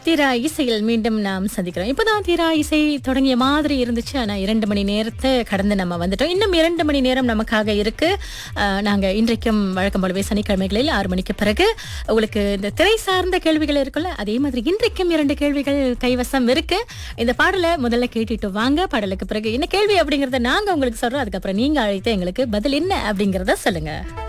தீரா இசையில் மீண்டும் நாம் சந்திக்கிறோம். இப்பதான் தீரா இசை தொடங்கிய மாதிரி இருந்துச்சு. ஆனா 2 மணி நேரத்தை கடந்து நம்ம வந்துட்டோம். இன்னும் 2 மணி நேரம் நமக்காக இருக்கு. நாங்க இன்றைக்கும் வழக்கம் போலவே சனிக்கிழமைகளில் 6 மணிக்கு பிறகு உங்களுக்கு இந்த திரை சார்ந்த கேள்விகள் இருக்குல்ல, அதே மாதிரி இன்றைக்கும் 2 கேள்விகள் கைவசம் இருக்கு. இந்த பாடலை முதல்ல கேட்டுட்டு வாங்க. பாடலுக்கு பிறகு என்ன கேள்வி அப்படிங்கறத நாங்க உங்களுக்கு சொல்றோம். அதுக்கப்புறம் நீங்க அழைத்து எங்களுக்கு பதில் என்ன அப்படிங்கறத சொல்லுங்க.